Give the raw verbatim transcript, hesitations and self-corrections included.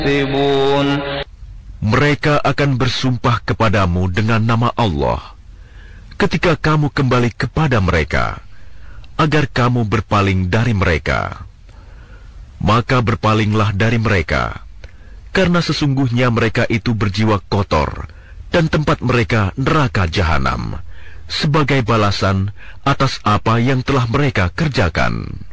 يكسبون. Mereka akan bersumpah kepadamu dengan nama Allah ketika kamu kembali kepada mereka, agar kamu berpaling dari mereka. Maka berpalinglah dari mereka, karena sesungguhnya mereka itu berjiwa kotor, dan tempat mereka neraka jahanam, sebagai balasan atas apa yang telah mereka kerjakan.